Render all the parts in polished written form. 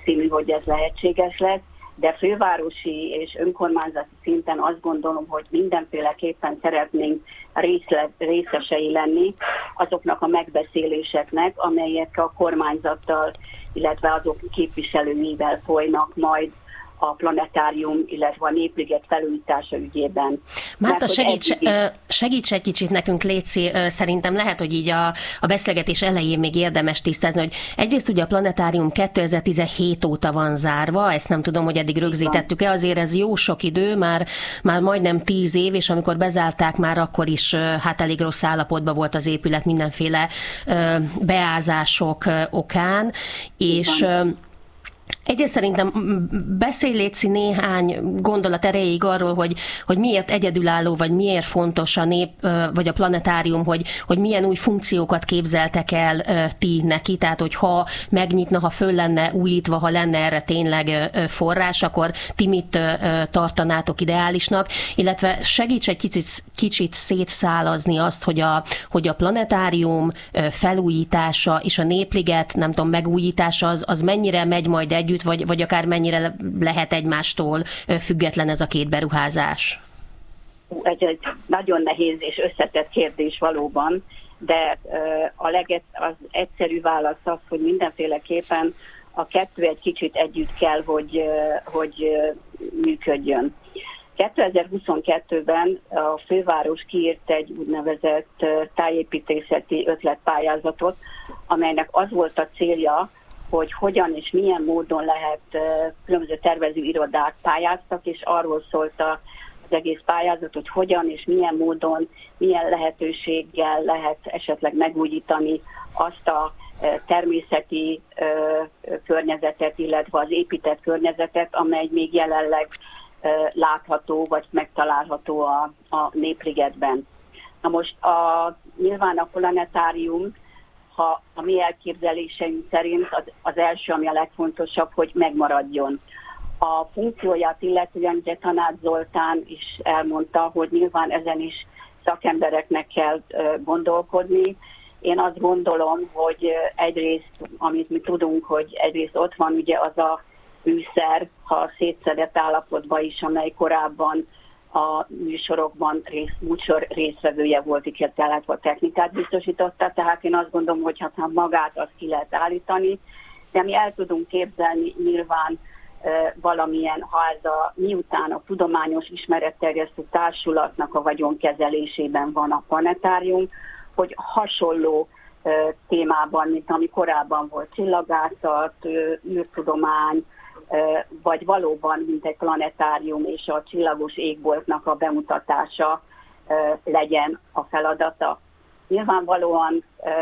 valószínű, hogy ez lehetséges lesz, de fővárosi és önkormányzati szinten azt gondolom, hogy mindenféleképpen szeretnénk részesei lenni azoknak a megbeszéléseknek, amelyek a kormányzattal, illetve azok képviselőivel folynak majd a planetárium, illetve a Népliget felújítása ügyében. Márta, segíts egy kicsit nekünk, léci, szerintem lehet, hogy így a beszélgetés elején még érdemes tisztázni, hogy egyrészt ugye a planetárium 2017 óta van zárva, ezt nem tudom, hogy eddig rögzítettük-e, azért ez jó sok idő, már majdnem 10 év, és amikor bezárták már akkor is hát elég rossz állapotban volt az épület mindenféle beázások okán, és egyrészt szerintem beszélj, léci, néhány gondolat erejéig arról, hogy miért egyedülálló, vagy miért fontos a vagy a planetárium, hogy milyen új funkciókat képzeltek el ti neki, tehát hogy ha megnyitna, ha föl lenne újítva, ha lenne erre tényleg forrás, akkor ti mit tartanátok ideálisnak, illetve segíts egy kicsit szétszálazni azt, hogy a planetárium felújítása és a Népliget, nem tudom, megújítása az mennyire megy majd együtt, vagy akár mennyire lehet egymástól független ez a két beruházás? Egy nagyon nehéz és összetett kérdés valóban, de az egyszerű válasz az, hogy mindenféleképpen a kettő egy kicsit együtt kell, hogy működjön. 2022-ben a főváros kiírt egy úgynevezett tájépítészeti ötletpályázatot, amelynek az volt a célja, hogy hogyan és milyen módon lehet, különböző tervező irodák pályáztak, és arról szólt az egész pályázat, hogy hogyan és milyen módon, milyen lehetőséggel lehet esetleg megújítani azt a természeti környezetet, illetve az épített környezetet, amely még jelenleg látható vagy megtalálható a Népligetben. Na most nyilván a planetárium, ha a mi elképzeléseink szerint az első, ami a legfontosabb, hogy megmaradjon. A funkcióját illetően ugye Tanács Zoltán is elmondta, hogy nyilván ezen is szakembereknek kell gondolkodni. Én azt gondolom, hogy egyrészt, amit mi tudunk, hogy egyrészt ott van ugye az a műszer, ha szétszedett állapotban is, amely korábban a műsorokban műsor résztvevője volt, illetve a technikát biztosította, tehát én azt gondolom, hogy ha magát azt ki lehet állítani, de mi el tudunk képzelni nyilván valamilyen, ha ez miután a Tudományos Ismeretterjesztő Társulatnak a vagyonkezelésében van a planetárium, hogy hasonló témában, mint ami korábban volt, csillagászat, űrtudomány, vagy valóban, mint egy planetárium és a csillagos égboltnak a bemutatása legyen a feladata. Nyilvánvalóan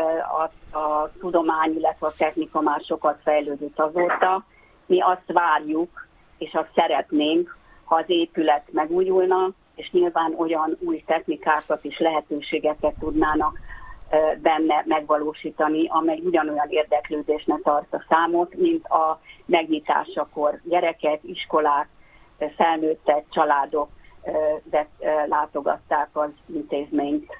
a tudomány, illetve a technika már sokat fejlődött azóta. Mi azt várjuk, és azt szeretnénk, ha az épület megújulna, és nyilván olyan új technikákat és lehetőségeket tudnának benne megvalósítani, amely ugyanolyan érdeklődésnek tart a számot, mint a megnyitásakor gyerekek, iskolák, felnőttek, családok látogatták az intézményt.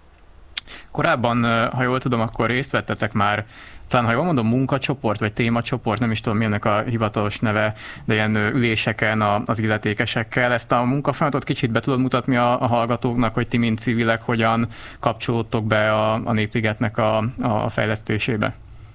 Korábban, ha jól tudom, akkor részt vettetek már, talán ha jól mondom, munkacsoport vagy témacsoport, nem is tudom, mi ennek a hivatalos neve, de ilyen üléseken az illetékesekkel. Ezt a munkafolyamatot kicsit be tudod mutatni a hallgatóknak, hogy ti, mint civilek, hogyan kapcsolódtok be a Népligetnek a fejlesztésébe?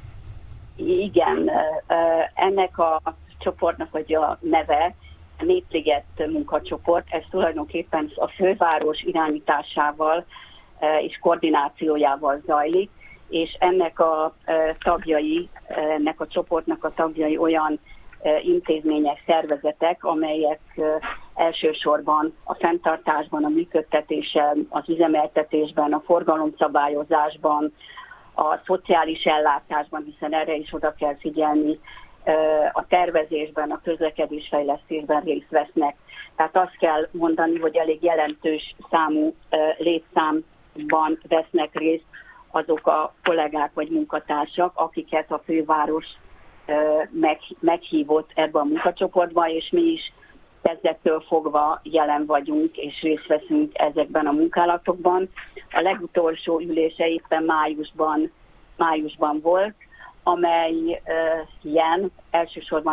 Igen, ennek a csoportnak, vagy a neve, a Népliget munkacsoport, ez tulajdonképpen a főváros irányításával és koordinációjával zajlik, és ennek a tagjai, ennek a csoportnak a tagjai olyan intézmények, szervezetek, amelyek elsősorban a fenntartásban, a működtetésen, az üzemeltetésben, a forgalomszabályozásban, a szociális ellátásban, hiszen erre is oda kell figyelni, a tervezésben, a közlekedésfejlesztésben részt vesznek. Tehát azt kell mondani, hogy elég jelentős számú létszámban vesznek részt azok a kollégák vagy munkatársak, akiket a főváros meghívott ebbe a munkacsoportba, és mi is kezdettől fogva jelen vagyunk, és részt veszünk ezekben a munkálatokban. A legutolsó ülése éppen májusban volt, amely ilyen elsősorban